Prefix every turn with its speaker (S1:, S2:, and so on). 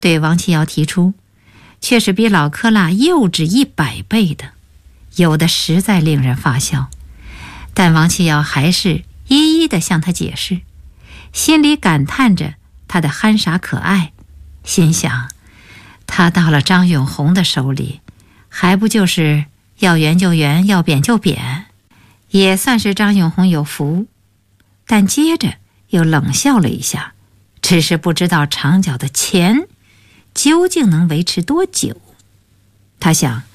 S1: 对王七瑶提出，却是比老克拉幼稚100倍的，有的实在令人发笑。但王七瑶还是一一地向他解释，心里感叹着他的憨傻可爱，心想他到了张永红的手里，还不就是要圆就圆，要扁就扁，也算是张永红有福。但接着又冷笑了一下，只是不知道长脚的钱究竟能维持多久。他想，